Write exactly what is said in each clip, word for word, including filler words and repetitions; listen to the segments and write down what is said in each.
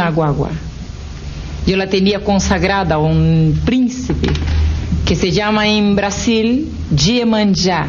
una guagua. Yo la tenía consagrada a un príncipe que se llama en Brasil Iemanjá.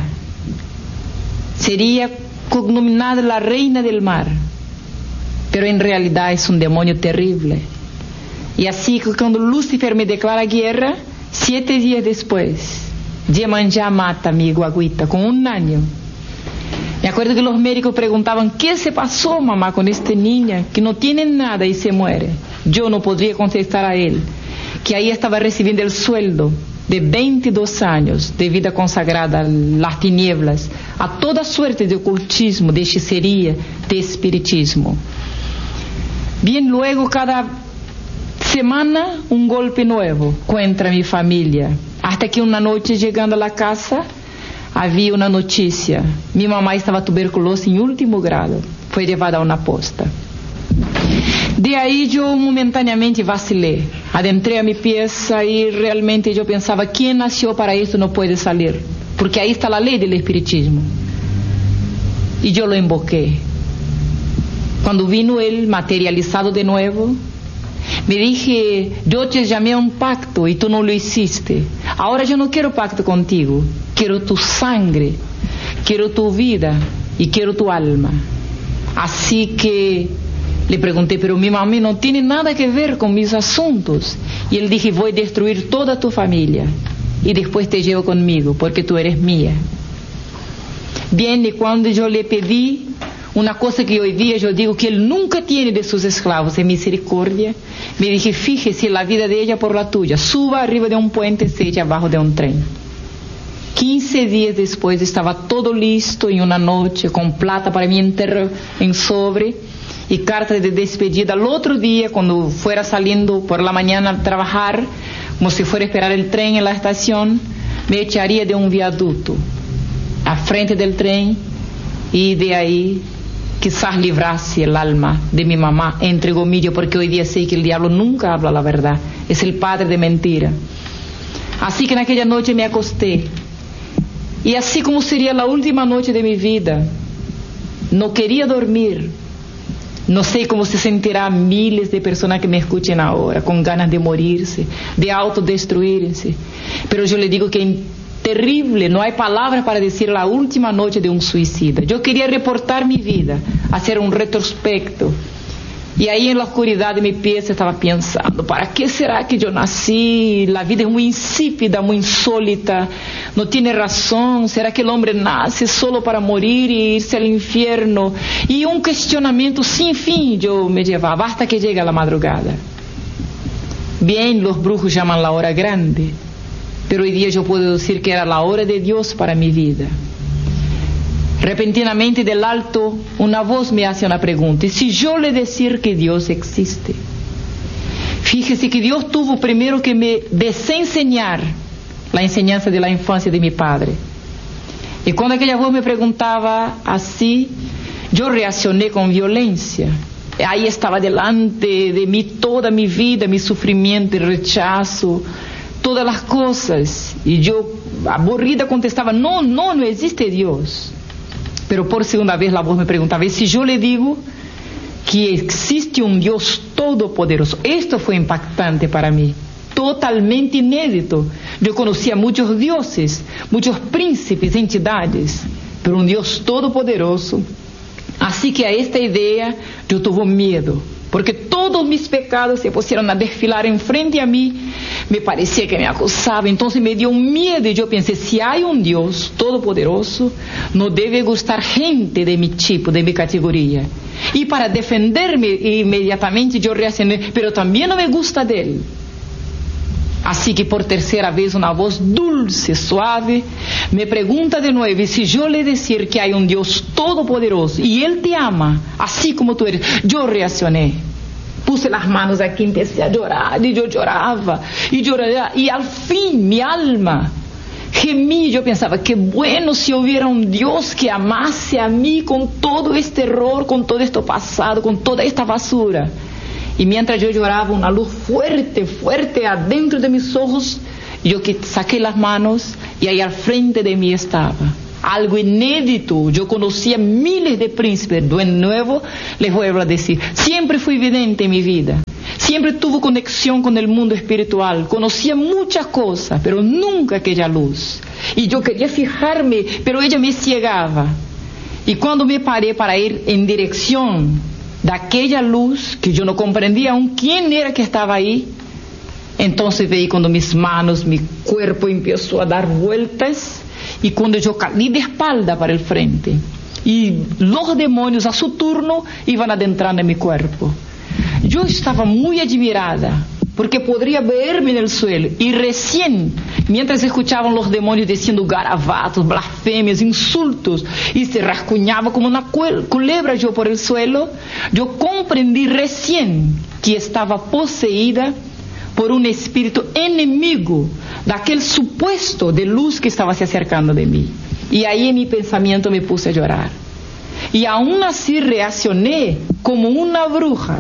Sería cognominada la reina del mar, pero en realidad es un demonio terrible. Y así que cuando Lúcifer me declara guerra, siete días después, Iemanjá mata a mi guaguita con un año. Me acuerdo que los médicos preguntaban, ¿qué se pasó, mamá, con esta niña que no tiene nada y se muere? Yo no podría contestar a él que ahí estaba recibiendo el sueldo de veintidós años de vida consagrada a las tinieblas, a toda suerte de ocultismo, de hechicería, de espiritismo. Bien, luego cada semana un golpe nuevo contra mi familia, hasta que una noche llegando a la casa había una noticia: mi mamá estaba tuberculosa en último grado, fue llevada a una posta. De ahí yo momentáneamente vacilé, adentré a mi pieza y realmente yo pensaba, quien nació para esto no puede salir, porque ahí está la ley del espiritismo. Y yo lo invoqué. Cuando vino él materializado de nuevo, me dije, yo te llamé a un pacto y tú no lo hiciste. Ahora yo no quiero pacto contigo, quiero tu sangre, quiero tu vida y quiero tu alma. Así que le pregunté, pero mi mamá no tiene nada que ver con mis asuntos. Y él dije, voy a destruir toda tu familia y después te llevo conmigo porque tú eres mía. Bien, y cuando yo le pedí una cosa que hoy día yo digo que él nunca tiene de sus esclavos, es misericordia, me dije, fíjese la vida de ella por la tuya, suba arriba de un puente, se echa abajo de un tren. quince días después estaba todo listo en una noche, con plata para mi enterro en sobre y carta de despedida. Al otro día, cuando fuera saliendo por la mañana a trabajar, como si fuera a esperar el tren en la estación, me echaría de un viaducto a frente del tren y de ahí quizás librase el alma de mi mamá, entre comillas, porque hoy día sé que el diablo nunca habla la verdad, es el padre de mentira. Así que en aquella noche me acosté y así como sería la última noche de mi vida, no quería dormir. No sé cómo se sentirán miles de personas que me escuchen ahora, con ganas de morirse, de autodestruirse. Pero yo le digo que es terrible, no hay palabras para decir la última noche de un suicida. Yo quería reportar mi vida, hacer un retrospecto. Y ahí en la oscuridad de mi pieza estaba pensando, ¿para qué será que yo nací? La vida es muy insípida, muy insólita, no tiene razón. ¿Será que el hombre nace solo para morir y irse al infierno? Y un cuestionamiento sin fin yo me llevaba hasta que llega la madrugada. Bien, los brujos llaman la hora grande, pero hoy día yo puedo decir que era la hora de Dios para mi vida. Repentinamente del alto una voz me hace una pregunta: ¿y si yo le decir que Dios existe? Fíjese que Dios tuvo primero que me desenseñar la enseñanza de la infancia de mi padre. Y cuando aquella voz me preguntaba así, yo reaccioné con violencia. Ahí estaba delante de mí toda mi vida, mi sufrimiento y rechazo, todas las cosas. Y yo, aburrida, contestaba, no, no, no existe Dios. Pero por segunda vez la voz me preguntaba, ¿y si yo le digo que existe un Dios todopoderoso? Esto fue impactante para mí, totalmente inédito. Yo conocía muchos dioses, muchos príncipes, entidades, pero un Dios todopoderoso. Así que a esta idea yo tuve miedo, porque todos mis pecados se pusieron a desfilar enfrente a mí. Me parecía que me acusaba, entonces me dio un miedo y yo pensé, si hay un Dios todopoderoso, no debe gustar gente de mi tipo, de mi categoría. Y para defenderme inmediatamente yo reaccioné, pero también no me gusta de él. Así que por tercera vez una voz dulce, suave, me pregunta de nuevo, y si yo le decir que hay un Dios todopoderoso y Él te ama, así como tú eres. Yo reaccioné, puse las manos aquí, empecé a llorar, y yo lloraba, y lloraba, y al fin mi alma gemí. Yo pensaba, qué bueno si hubiera un Dios que amase a mí con todo este error, con todo esto pasado, con toda esta basura. Y mientras yo lloraba, una luz fuerte, fuerte adentro de mis ojos, yo que saqué las manos y ahí al frente de mí estaba algo inédito. Yo conocía miles de príncipes. De nuevo, les vuelvo a decir, siempre fui vidente en mi vida. Siempre tuve conexión con el mundo espiritual. Conocía muchas cosas, pero nunca aquella luz. Y yo quería fijarme, pero ella me ciegaba. Y cuando me paré para ir en dirección de aquella luz, que yo no comprendía aún quién era que estaba ahí, entonces veí cuando mis manos, mi cuerpo empezó a dar vueltas, y cuando yo caí de espalda para el frente, y los demonios a su turno iban adentrando en mi cuerpo. Yo estaba muy admirada, porque podría verme en el suelo, y recién, mientras escuchaban los demonios diciendo garabatos, blasfemias, insultos, y se rascuñaba como una culebra yo por el suelo, yo comprendí recién que estaba poseída por un espíritu enemigo de aquel supuesto de luz que estaba se acercando de mí. Y ahí en mi pensamiento me puse a llorar. Y aún así reaccioné como una bruja.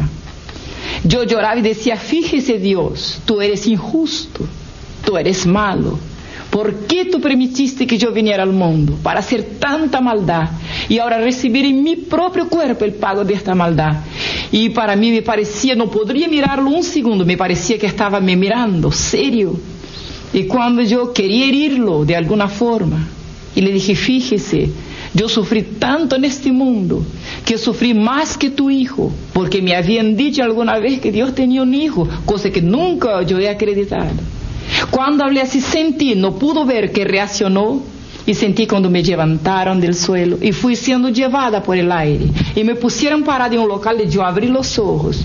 Yo lloraba y decía, fíjese Dios, tú eres injusto, tú eres malo. ¿Por qué tú permitiste que yo viniera al mundo para hacer tanta maldad y ahora recibir en mi propio cuerpo el pago de esta maldad? Y para mí me parecía, no podría mirarlo un segundo, me parecía que estaba me mirando, serio. Y cuando yo quería herirlo de alguna forma, y le dije, fíjese, yo sufrí tanto en este mundo, que sufrí más que tu hijo, porque me habían dicho alguna vez que Dios tenía un hijo, cosa que nunca yo he acreditado. Cuando hablé así sentí, no pudo ver que reaccionó, y sentí cuando me levantaron del suelo y fui siendo llevada por el aire y me pusieron parada en un local y yo abrí los ojos,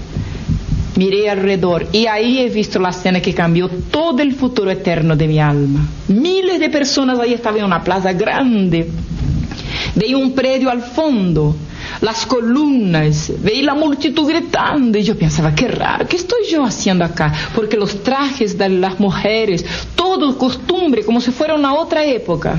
miré alrededor y ahí he visto la escena que cambió todo el futuro eterno de mi alma. Miles de personas ahí estaban en una plaza grande, veía un predio al fondo, las columnas, veía la multitud gritando y yo pensaba, qué raro, ¿qué estoy yo haciendo acá? Porque los trajes de las mujeres, todo costumbre, como si fuera una otra época.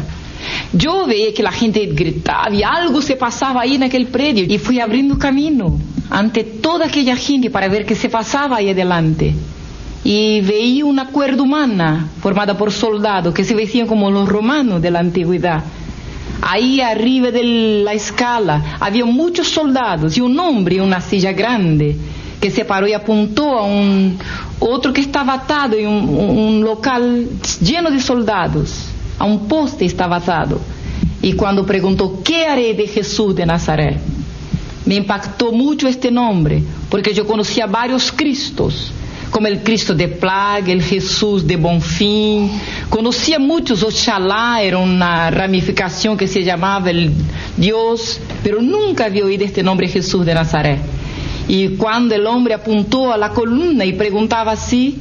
Yo veía que la gente gritaba y algo se pasaba ahí en aquel predio y fui abriendo camino ante toda aquella gente para ver qué se pasaba ahí adelante. Y veía una cuerda humana formada por soldados que se vestían como los romanos de la antigüedad. Ahí arriba de la escala había muchos soldados y un hombre en una silla grande que se paró y apuntó a un otro que estaba atado en un, un local lleno de soldados. A un poste estaba atado. Y cuando preguntó, ¿qué haré de Jesús de Nazaret? Me impactó mucho este nombre, porque yo conocía varios Cristos, como el Cristo de Plaga, el Jesús de Bonfim. Conocía muchos, Oxalá era una ramificación que se llamaba el Dios, pero nunca había oído este nombre Jesús de Nazaret. Y cuando el hombre apuntó a la columna y preguntaba así,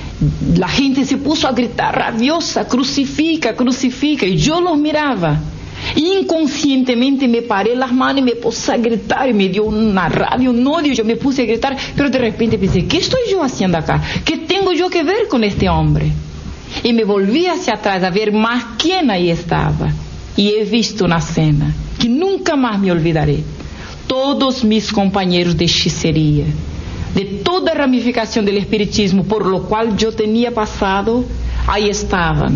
la gente se puso a gritar rabiosa, crucifica, crucifica, y yo los miraba. Inconscientemente me paré las manos y me puse a gritar, y me dio una rabia, un odio, yo me puse a gritar, pero de repente pensé, ¿qué estoy yo haciendo acá? ¿Qué tengo yo que ver con este hombre? Y me volví hacia atrás a ver más quién ahí estaba, y he visto una escena que nunca más me olvidaré. Todos mis compañeros de hechicería, de toda ramificación del espiritismo por lo cual yo tenía pasado, ahí estaban,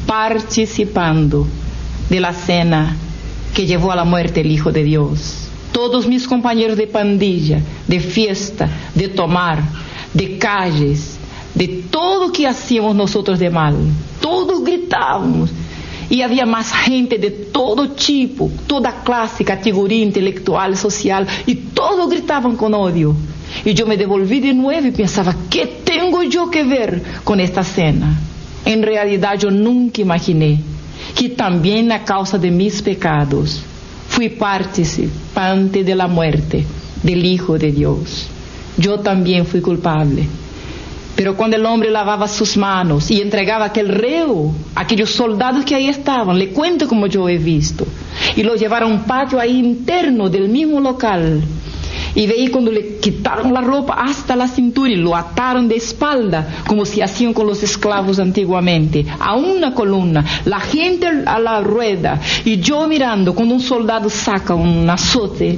participando de la cena que llevó a la muerte el Hijo de Dios. Todos mis compañeros de pandilla, de fiesta, de tomar, de calles, de todo que hacíamos nosotros de mal, todos gritábamos. Y había más gente de todo tipo, toda clase, categoría intelectual, social, y todos gritaban con odio. Y yo me devolví de nuevo y pensaba, ¿qué tengo yo que ver con esta cena? En realidad yo nunca imaginé que también a causa de mis pecados fui participante de la muerte del Hijo de Dios. Yo también fui culpable. Pero cuando el hombre lavaba sus manos y entregaba aquel reo a aquellos soldados que ahí estaban, le cuento como yo he visto, y lo llevaron a un patio ahí interno del mismo local, y veí cuando le quitaron la ropa hasta la cintura y lo ataron de espalda, como se hacían con los esclavos antiguamente, a una columna, la gente a la rueda, y yo mirando cuando un soldado saca un azote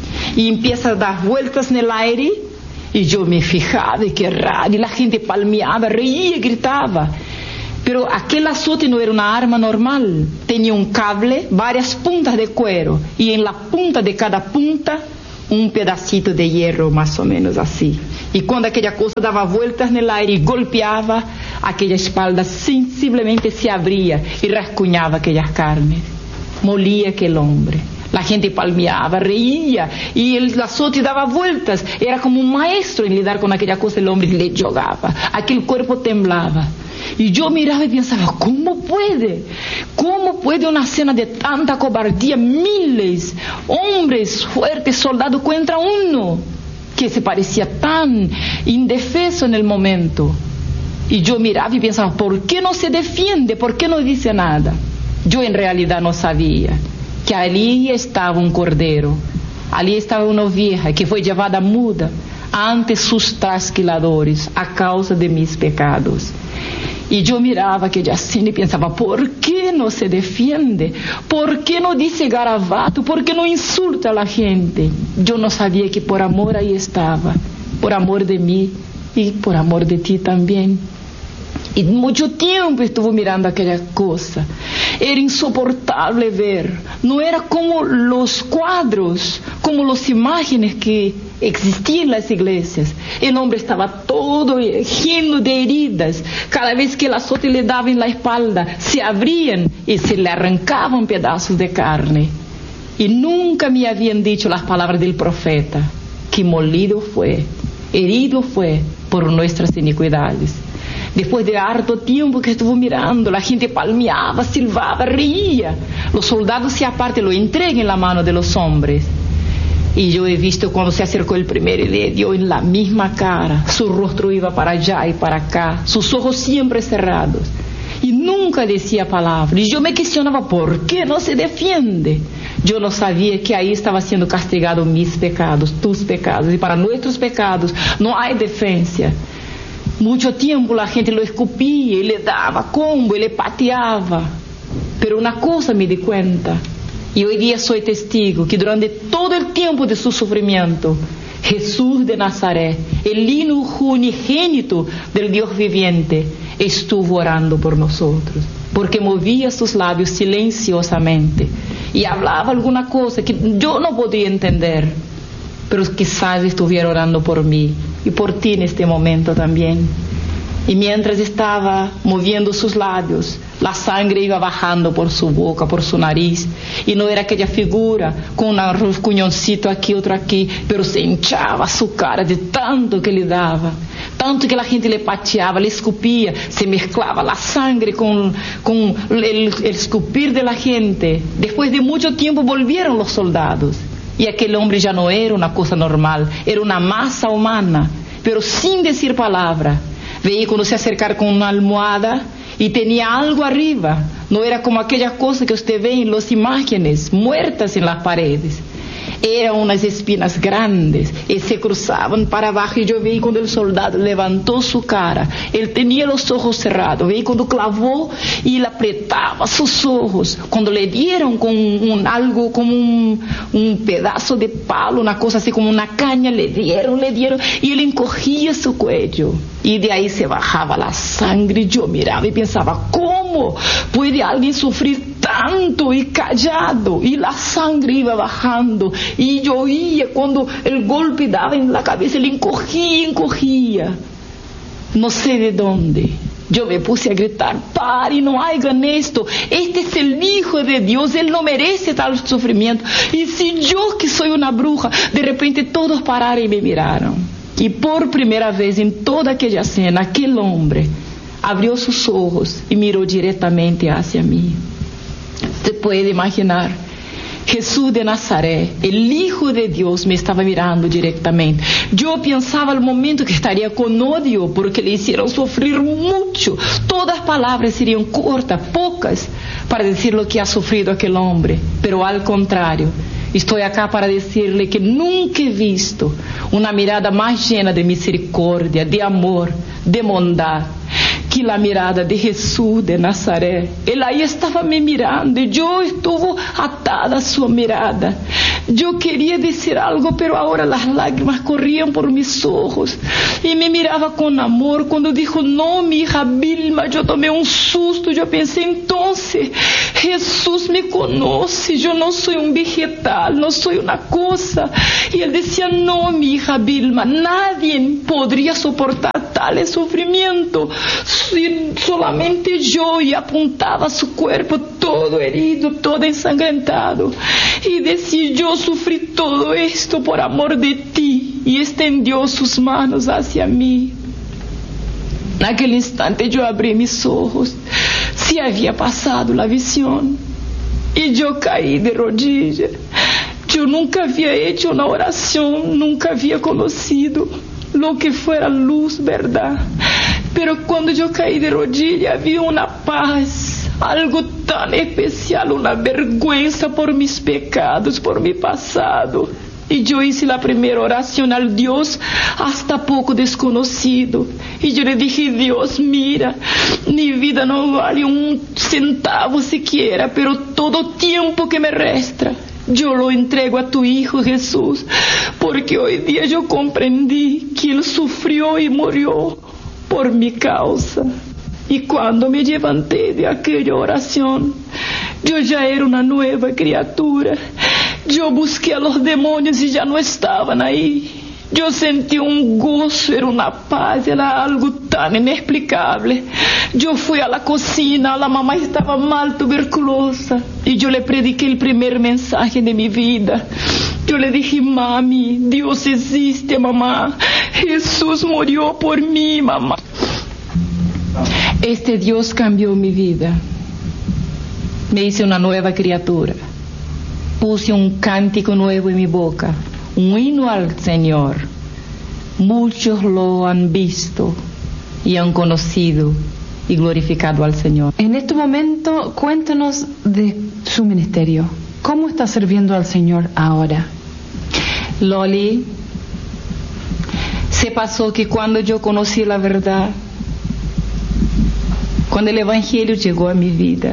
y empieza a dar vueltas en el aire, y yo me fijaba, y qué raro, y la gente palmeaba, reía, gritaba. Pero aquel azote no era una arma normal. Tenía un cable, varias puntas de cuero, y en la punta de cada punta un pedacito de hierro, más o menos así. Y cuando aquella cosa daba vueltas en el aire y golpeaba, aquella espalda sensiblemente se abría y rasguñaba aquellas carnes. Molía aquel hombre. La gente palmeaba, reía, y el azote daba vueltas. Era como un maestro en lidar con aquella cosa. El hombre le jogaba, aquel cuerpo temblaba. Y yo miraba y pensaba, ¿cómo puede? ¿Cómo puede una escena de tanta cobardía? Miles, hombres fuertes, soldados contra uno, que se parecía tan indefenso en el momento. Y yo miraba y pensaba, ¿por qué no se defiende? ¿Por qué no dice nada? Yo en realidad no sabía que allí estaba un cordero, allí estaba una oveja que fue llevada muda ante sus trasquiladores a causa de mis pecados. Y yo miraba aquella escena y pensaba, ¿por qué no se defiende? ¿Por qué no dice garabato? ¿Por qué no insulta a la gente? Yo no sabía que por amor ahí estaba, por amor de mí y por amor de ti también. Y mucho tiempo estuve mirando aquella cosa. Era insoportable ver. No era como los cuadros, como las imágenes que existían en las iglesias. El hombre estaba todo lleno de heridas. Cada vez que el azote le daba en la espalda, se abrían y se le arrancaban pedazos de carne. Y nunca me habían dicho las palabras del profeta, que molido fue, herido fue por nuestras iniquidades. Después de harto tiempo que estuvo mirando, la gente palmeaba, silbaba, reía. Los soldados se apartan, lo entregan en la mano de los hombres. Y yo he visto cuando se acercó el primero y le dio en la misma cara. Su rostro iba para allá y para acá, sus ojos siempre cerrados. Y nunca decía palabra. Y yo me cuestionaba, ¿por qué no se defiende? Yo no sabía que ahí estaba siendo castigado mis pecados, tus pecados. Y para nuestros pecados no hay defensa. Mucho tiempo la gente lo escupía y le daba combo y le pateaba. Pero una cosa me di cuenta, y hoy día soy testigo, que durante todo el tiempo de su sufrimiento, Jesús de Nazaret, el Hijo unigénito del Dios viviente, estuvo orando por nosotros, porque movía sus labios silenciosamente y hablaba alguna cosa que yo no podía entender, pero quizás estuviera orando por mí y por ti en este momento también. Y mientras estaba moviendo sus labios, la sangre iba bajando por su boca, por su nariz, y no era aquella figura con un cuñoncito aquí, otro aquí, pero se hinchaba su cara de tanto que le daba, tanto que la gente le pateaba, le escupía, se mezclaba la sangre con, con el, el escupir de la gente. Después de mucho tiempo volvieron los soldados, y aquel hombre ya no era una cosa normal, era una masa humana, pero sin decir palabra. Veía cuando se acercar con una almohada y tenía algo arriba. No era como aquella cosa que usted ve en las imágenes muertas en las paredes. Eran unas espinas grandes y se cruzaban para abajo. Y yo vi cuando el soldado levantó su cara, él tenía los ojos cerrados. Vi cuando clavó y le apretaba sus ojos. Cuando le dieron con un, algo como un, un pedazo de palo, una cosa así como una caña, le dieron, le dieron, y él encogía su cuello. Y de ahí se bajaba la sangre. Yo miraba y pensaba, ¿cómo puede alguien sufrir tanto y callado? Y la sangre iba bajando. Y yo oía cuando el golpe daba en la cabeza, él encogía, encogía. No sé de dónde. Yo me puse a gritar, pare, no hagan esto. Este es el Hijo de Dios, Él no merece tal sufrimiento. Y si yo, que soy una bruja, de repente todos pararon y me miraron. Y por primera vez en toda aquella escena, aquel hombre abrió sus ojos y miró directamente hacia mí. Se puede imaginar, Jesús de Nazaret, el Hijo de Dios, me estaba mirando directamente. Yo pensaba al momento que estaría con odio porque le hicieron sufrir mucho. Todas las palabras serían cortas, pocas, para decir lo que ha sufrido aquel hombre. Pero al contrario, estoy acá para decirle que nunca he visto una mirada más llena de misericordia, de amor, de bondad, que la mirada de Jesús de Nazaret. Él ahí estaba me mirando y yo estuve atada a su mirada. Yo quería decir algo, pero ahora las lágrimas corrían por mis ojos y me miraba con amor. Cuando dijo, no, mi hija Vilma, yo tomé un susto. Yo pensé, entonces Jesús me conoce, yo no soy un vegetal, no soy una cosa. Y él decía, no, mi hija Vilma, nadie podría soportar tal sufrimiento, solamente yo. Y apuntaba a su cuerpo todo herido, todo ensangrentado, y decía, yo sufrí todo esto por amor de ti. Y extendió sus manos hacia mí. En aquel instante yo abrí mis ojos, se había pasado la visión, y yo caí de rodillas. Yo nunca había hecho una oración, nunca había conocido lo que fuera luz, verdad. Pero cuando yo caí de rodillas había una paz, algo tan especial, una vergüenza por mis pecados, por mi pasado. Y yo hice la primera oración al Dios hasta poco desconocido. Y yo le dije, Dios, mira, mi vida no vale un centavo siquiera, pero todo tiempo que me resta, yo lo entrego a tu Hijo Jesús, porque hoy día yo comprendí que Él sufrió y murió por mi causa. Y cuando me levanté de aquella oración, yo ya era una nueva criatura. Yo busqué a los demonios y ya no estaban ahí. Yo sentí un gozo, era una paz, era algo tan inexplicable. Yo fui a la cocina, la mamá estaba mal, tuberculosa, y yo le prediqué el primer mensaje de mi vida. Yo le dije, mami, Dios existe, mamá. Jesús murió por mí, mamá. Este Dios cambió mi vida. Me hice una nueva criatura. Puse un cántico nuevo en mi boca, un himno al Señor. Muchos lo han visto y han conocido y glorificado al Señor. En este momento, cuéntanos de su ministerio. ¿Cómo está sirviendo al Señor ahora? Loli, se pasó que cuando yo conocí la verdad, cuando el Evangelio llegó a mi vida,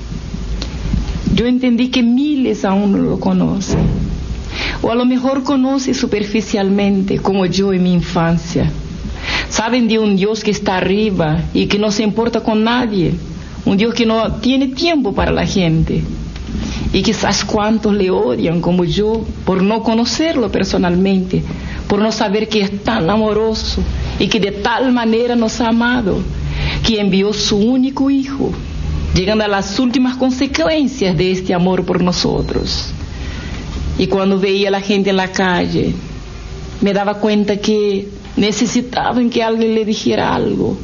yo entendí que miles aún no lo conocen, o a lo mejor conocen superficialmente, como yo en mi infancia. Saben de un Dios que está arriba y que no se importa con nadie, un Dios que no tiene tiempo para la gente. Y quizás cuantos le odian como yo por no conocerlo personalmente, por no saber que es tan amoroso y que de tal manera nos ha amado, que envió su único Hijo, llegando a las últimas consecuencias de este amor por nosotros. Y cuando veía a la gente en la calle, me daba cuenta que necesitaban que alguien le dijera algo.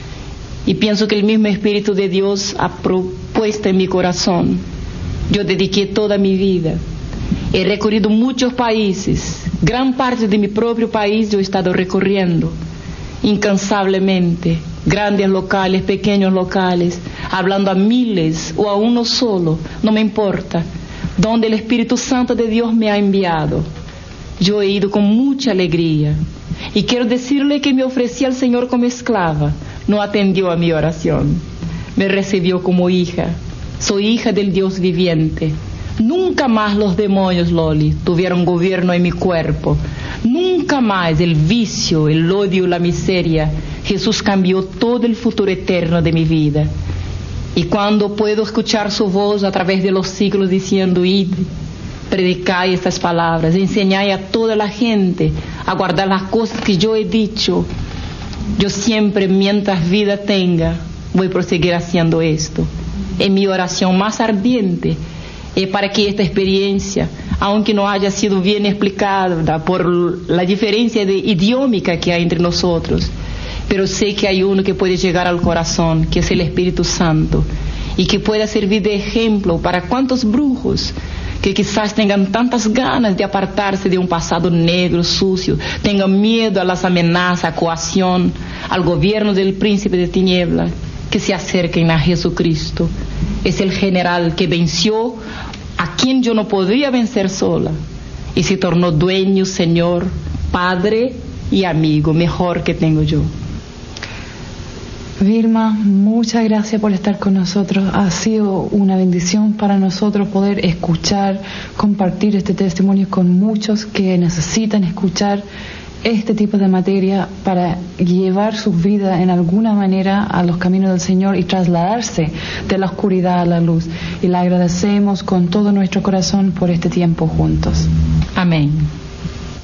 Y pienso que el mismo Espíritu de Dios ha propuesto en mi corazón. Yo dediqué toda mi vida. He recorrido muchos países. Gran parte de mi propio país yo he estado recorriendo incansablemente. Grandes locales, pequeños locales, hablando a miles o a uno solo, no me importa, donde el Espíritu Santo de Dios me ha enviado. Yo he ido con mucha alegría y quiero decirle que me ofrecí al Señor como esclava. No atendió a mi oración, me recibió como hija. Soy hija del Dios viviente. Nunca más los demonios, Loli, tuvieron gobierno en mi cuerpo. Nunca más el vicio, el odio, la miseria. Jesús cambió todo el futuro eterno de mi vida. Y cuando puedo escuchar su voz a través de los siglos diciendo, id, predicai estas palabras, enseñai a toda la gente a guardar las cosas que yo he dicho, yo siempre, mientras vida tenga, voy a proseguir haciendo esto. En mi oración más ardiente es para que esta experiencia, aunque no haya sido bien explicada por la diferencia de idiómica que hay entre nosotros, pero sé que hay uno que puede llegar al corazón, que es el Espíritu Santo, y que pueda servir de ejemplo para cuantos brujos que quizás tengan tantas ganas de apartarse de un pasado negro, sucio, tengan miedo a las amenazas, a coacción, al gobierno del príncipe de tinieblas, que se acerquen a Jesucristo. Es el general que venció a quien yo no podía vencer sola y se tornó dueño, Señor, Padre y amigo mejor que tengo yo. Vilma, muchas gracias por estar con nosotros. Ha sido una bendición para nosotros poder escuchar, compartir este testimonio con muchos que necesitan escuchar este tipo de materia para llevar su vida en alguna manera a los caminos del Señor y trasladarse de la oscuridad a la luz. Y le agradecemos con todo nuestro corazón por este tiempo juntos. Amén.